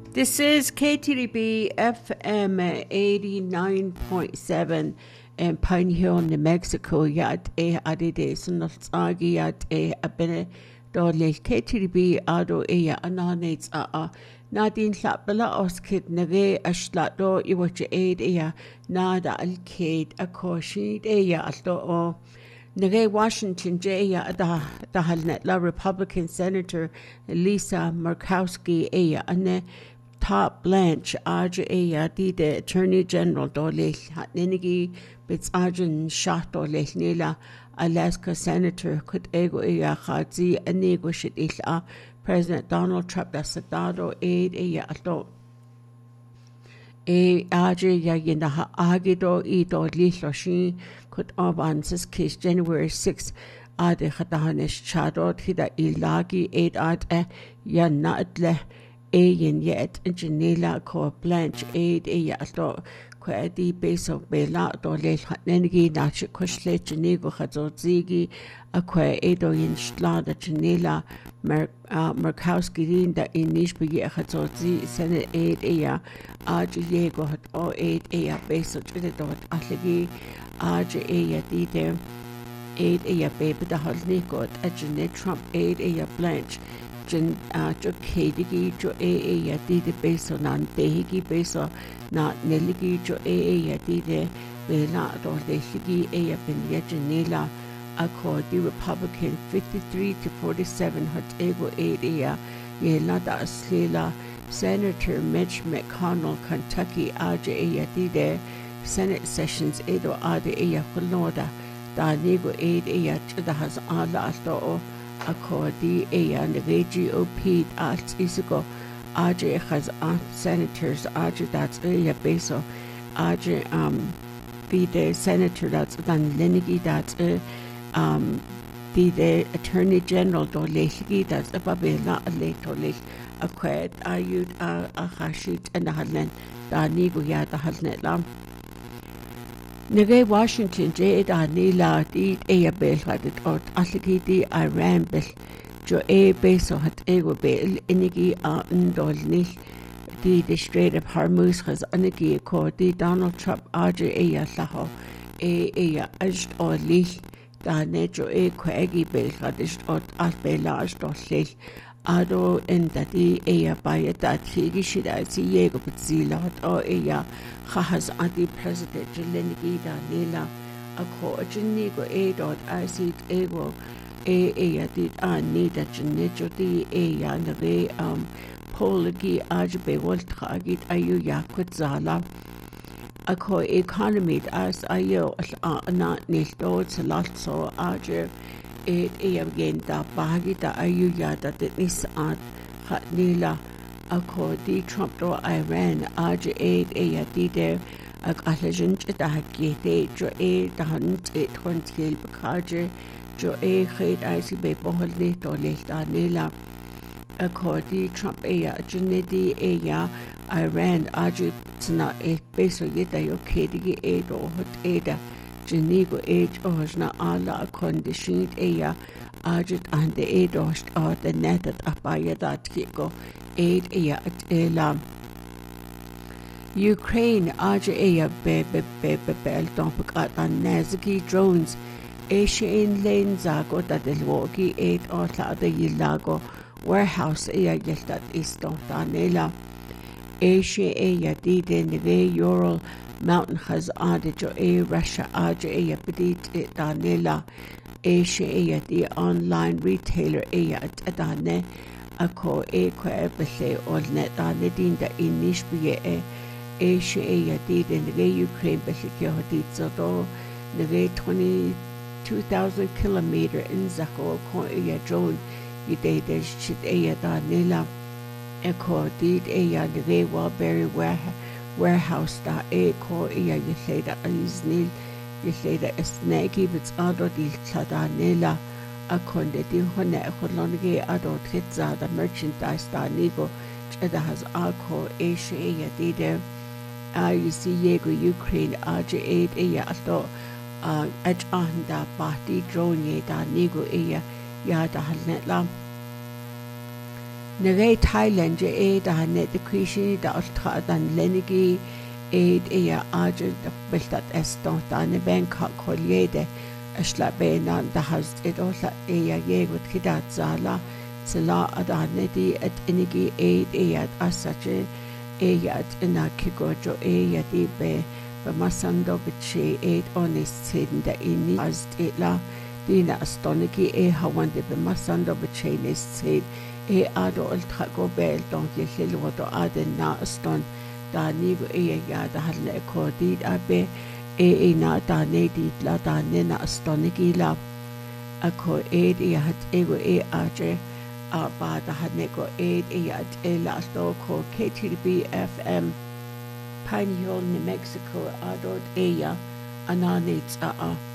This is KTDB FM 89.7 in Pine Hill, New Mexico. Yad adide sunaltsagi yad abene dole KTDB ado ananates Nadine Slapbala oskid nage ashlato iwache aid nada alkade akoshid alto o Nage Washington Jaya da halnetla Republican Senator Lisa Murkowski ane Top Blanche Aja Dide Attorney General Dole Hatninigi Bits Arjun Shah Dole Nila Alaska Senator Kut Ego Khadzi Anego Shit President Donald Trump da Sadado Aid Ato Aja Yinaha Agido Edo Lilo Shi Kut Oban's case January 6 Ade Khadahanesh Chadot Hida Ilagi Aid Yanadle Ayin yet Janela ko Blanche aid yato Quadi base of Bela Dole Nengi Nachi Kushle Janego Hazozigi Aqua Edo in Shlada Janela Murkowski da Inishbi Hazozi Senate aid Aja Yego had o aid base of Trinidad Atlegi Aja Dide aid baby the Holnigot Janet Trump aid Blanche jo kedigi jo dide beso nan behigi beso na neligi jo dide bela do lehigi ben janela accordi Republican 53-47 hot ego yela da aslela Senator Mitch McConnell Kentucky aja dide Senate sessions edo ade kuloda da nego da has ala alto Accordi and the GOP at Isigo Aja has senators Aja that's beso Aja the senator that's dan Lenigi that's the attorney general do lehigi that's a babela later late acquired ayud a hashit and the hadlen da nigo ya the hadnet lam Nage Washington Jada Nila did bel had it out Atliki di Iran bel Jo beso hat ego bel inigi ndol nil di the Strait of Hormuz has anigi ko di Donald Trump aja laho ajt o lil da nejo kwegi bel had it out albelaj do lil Ado en dati baya dati shida si yego btzila o khahas anti president Jelenigi da nila ako jinigo dot ic ego did nida jinijo di nave poligi ajbe voltagit ayu yakut zala ako economy as ayo na nil lot so aje again da bahagi da ayu da nis nila ako di Trump do Iran aja dide alajan da hakete jo da hunt kontil bakaje jo khaid ic be bohli do da nila ako di Trump junedi Iran aja tna beso yeta yo kedigi do hot da Janigo ohna ala condition ajit and the dost or the netted abaya that kiko at elam Ukraine aja bebe bel topic at Nazaki drones in lane zago that the wogi or the yilago warehouse yeltat is danela Asia did the Ural Mountain has added to Russia aja pedit danela Asia the online retailer adane ako kwa bese olnet danedin da inishbiye Asia did in the Ukraine bese hodit so the 22,000 kilometer in Zako ko drone yide de shit danela ako did the Walberry warehouse da ko yiseda aliznil yiseda snagi bits ado di tladanela akonde di hone kolonge ado tritza da merchandise da nigo cheda has ako Asia dide you see yego Ukraine aja ato ajanda party drone da nigo ya da halnetla Nere Thailand da hanne de kwishini da ultra dan lenigi agent of Beltat Eston dan Bangkok Holiede ashla bena da has it ola yegut kidat zala sala adanedi at inigi asache ina kigojo di be masando biche honest sin da ini as la dina astoniki hawande be masando biche sid ado ultra go bel don yelilo aden na aston da nigo da halle ko dit abe na da ne dit la da ne na astoniki la ako hat ego aje ba da hanne go la sto ko KTB FM Pine Hill, New Mexico adod ananits